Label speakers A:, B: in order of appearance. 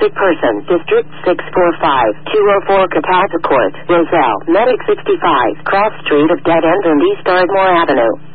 A: Sick person, District 645, 204 Catalpa Court, Roselle, Medic 65, Cross Street of Dead End and East Ardmore Avenue.